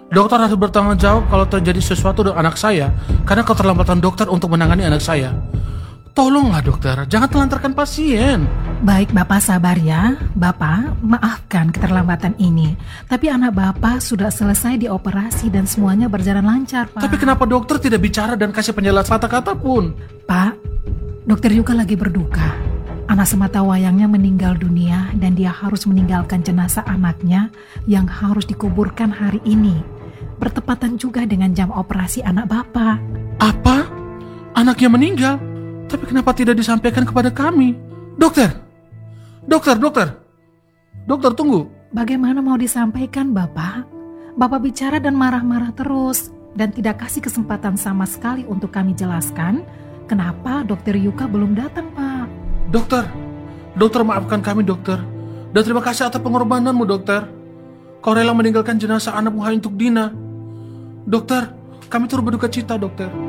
Dokter harus bertanggung jawab kalau terjadi sesuatu dengan anak saya karena keterlambatan dokter untuk menangani anak saya. Tolonglah dokter, jangan telantarkan pasien. Baik Bapak sabar ya. Bapak, maafkan keterlambatan ini. Tapi anak Bapak sudah selesai dioperasi dan semuanya berjalan lancar, Pak. Tapi kenapa dokter tidak bicara dan kasih penjelasan kata-kata pun? Pak, dokter Yuka lagi berduka. Anak semata wayangnya meninggal dunia dan dia harus meninggalkan jenazah anaknya yang harus dikuburkan hari ini. Bertepatan juga dengan jam operasi anak Bapak. Apa? Anaknya meninggal? Tapi kenapa tidak disampaikan kepada kami? Dokter, tunggu. Bagaimana mau disampaikan Bapak? Bapak bicara dan marah-marah terus dan tidak kasih kesempatan sama sekali untuk kami jelaskan kenapa dokter Yuka belum datang, Pak. Dokter maafkan kami dokter. Dan terima kasih atas pengorbananmu dokter. Kau rela meninggalkan jenazah anakmu hanya untuk Dina. Dokter, kami turut berduka cita dokter.